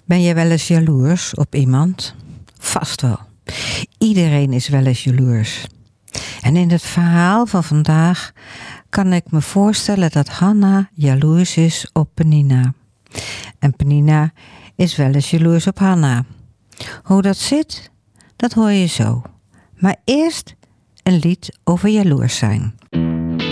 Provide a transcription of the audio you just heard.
Ben je wel eens jaloers op iemand? Vast wel. Iedereen is wel eens jaloers. En in het verhaal van vandaag kan ik me voorstellen dat Hanna jaloers is op Penina. En Penina is wel eens jaloers op Hanna. Hoe dat zit, dat hoor je zo. Maar eerst een lied over jaloers zijn.